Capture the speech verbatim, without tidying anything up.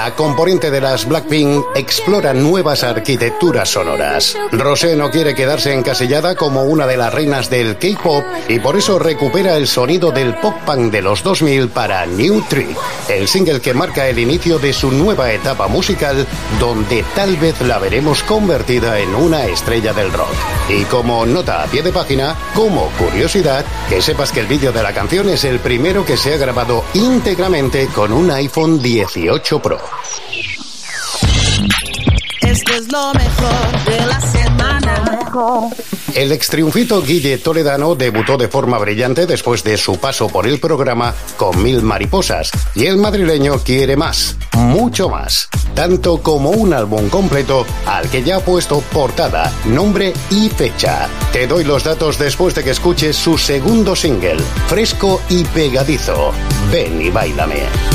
la componente de las Blackpink explora nuevas arquitecturas sonoras. Rosé no quiere quedarse encasillada como una de las reinas del K-pop y por eso recupera el sonido del pop-punk de los dos mil para New Trick, el single que marca el inicio de su nueva etapa musical, donde tal vez la veremos convertida en una estrella del rock. Y como nota a pie de página, como curiosidad, que sepas que el vídeo de la canción es el primero que se ha grabado íntegramente con un iPhone dieciocho Pro. Esto es lo mejor de la semana. El extriunfito Guille Toledano debutó de forma brillante después de su paso por el programa con Mil Mariposas, y el madrileño quiere más, mucho más, tanto como un álbum completo al que ya ha puesto portada, nombre y fecha. Te doy los datos después de que escuches su segundo single, fresco y pegadizo, Ven y Báilame.